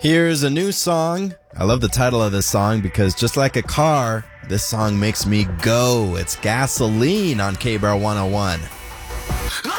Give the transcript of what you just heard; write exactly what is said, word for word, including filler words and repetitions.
Here's a new song. I love the title of this song because just like a car, this song makes me go. It's Gasoline on K B R one oh one.